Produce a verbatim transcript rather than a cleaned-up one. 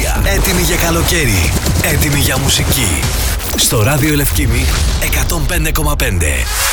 τραγούδια. Έτοιμοι για καλοκαίρι. Έτοιμοι για μουσική. Στο ράδιο Λευκήμη εκατόν πέντε κόμμα πέντε.